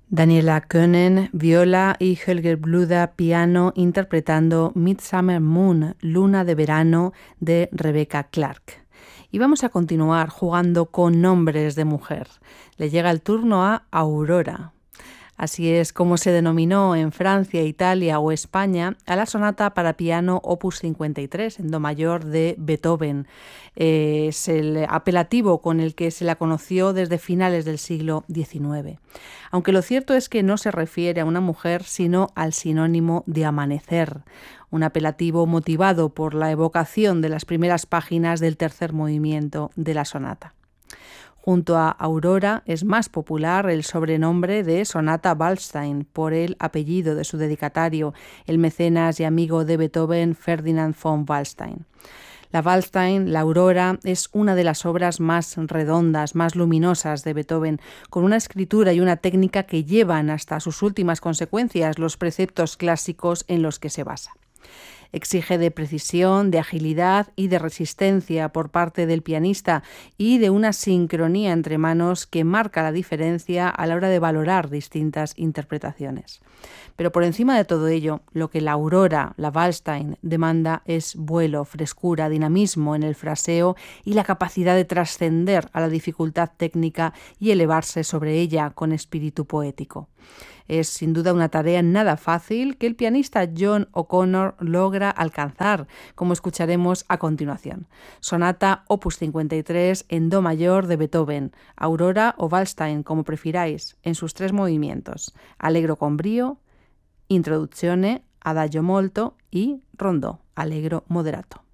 Daniela Können, viola y Helge Bluda, piano, interpretando Midsummer Moon, Luna de Verano, de Rebecca Clark. Y vamos a continuar jugando con nombres de mujer. Le llega el turno a Aurora. Así es como se denominó en Francia, Italia o España a la sonata para piano opus 53 en do mayor de Beethoven. Es el apelativo con el que se la conoció desde finales del siglo XIX. Aunque lo cierto es que no se refiere a una mujer, sino al sinónimo de amanecer, un apelativo motivado por la evocación de las primeras páginas del tercer movimiento de la sonata. Junto a Aurora es más popular el sobrenombre de Sonata Waldstein por el apellido de su dedicatario, el mecenas y amigo de Beethoven Ferdinand von Waldstein. La Waldstein, la Aurora, es una de las obras más redondas, más luminosas de Beethoven, con una escritura y una técnica que llevan hasta sus últimas consecuencias los preceptos clásicos en los que se basa. Exige de precisión, de agilidad y de resistencia por parte del pianista y de una sincronía entre manos que marca la diferencia a la hora de valorar distintas interpretaciones. Pero por encima de todo ello, lo que la Aurora, la Waldstein, demanda es vuelo, frescura, dinamismo en el fraseo y la capacidad de trascender a la dificultad técnica y elevarse sobre ella con espíritu poético. Es sin duda una tarea nada fácil que el pianista John O'Connor logra alcanzar, como escucharemos a continuación. Sonata opus 53 en do mayor de Beethoven, Aurora o Waldstein, como prefiráis, en sus 3 movimientos: Allegro con brio, Introduzione, Adagio molto y Rondò, Allegro moderato.